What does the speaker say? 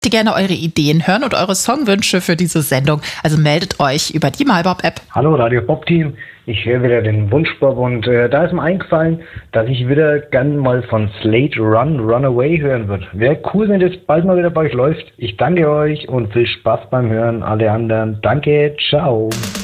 Die gerne eure Ideen hören und eure Songwünsche für diese Sendung. Also meldet euch über die MyBob-App. Hallo Radio Bob Team, ich höre wieder den Wunschbob und da ist mir eingefallen, dass ich wieder gern mal von Slate Runaway hören würde. Wäre cool, wenn das bald mal wieder bei euch läuft. Ich danke euch und viel Spaß beim Hören. Alle anderen, danke, ciao.